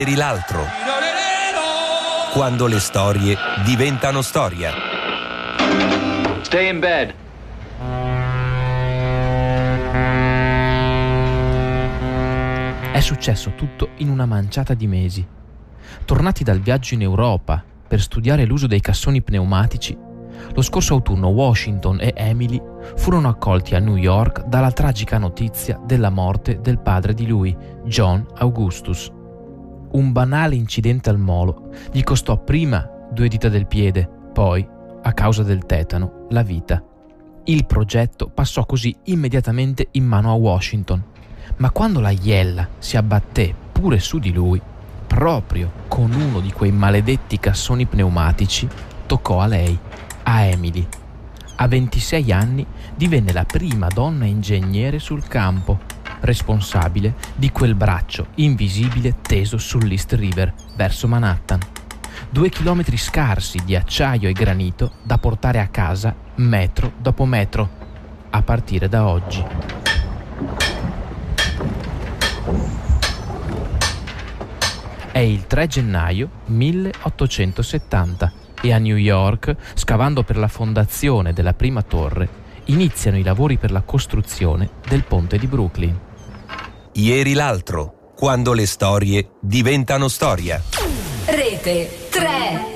Ieri l'altro. Quando le storie diventano storia. Stay in bed. È successo tutto in una manciata di mesi. Tornati dal viaggio in Europa per studiare l'uso dei cassoni pneumatici, lo scorso autunno Washington e Emily furono accolti a New York dalla tragica notizia della morte del padre di lui, John Augustus. Un banale incidente al molo gli costò prima 2 dita del piede, poi, a causa del tetano, la vita. Il progetto passò così immediatamente in mano a Washington, ma quando la iella si abbatté pure su di lui, proprio con uno di quei maledetti cassoni pneumatici, toccò a lei, a Emily. A 26 anni divenne la prima donna ingegnere sul campo, responsabile di quel braccio invisibile teso sull'East River verso Manhattan. 2 chilometri scarsi di acciaio e granito da portare a casa metro dopo metro, a partire da oggi. È il 3 gennaio 1870 e a New York, scavando per la fondazione della prima torre, iniziano i lavori per la costruzione del ponte di Brooklyn. Ieri l'altro. Quando le storie diventano storia. Rete 3.